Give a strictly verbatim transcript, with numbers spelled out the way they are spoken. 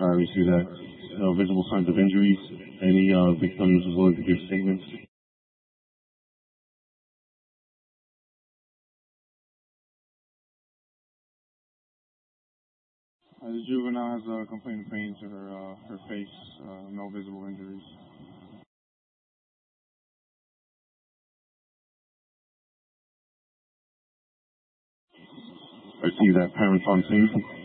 Uh, we see that no visible signs of injuries. Any uh, victims willing to give statements? Uh, the juvenile has a complaint of pain to her uh, her face, uh, no visible injuries. I see that parents on scene.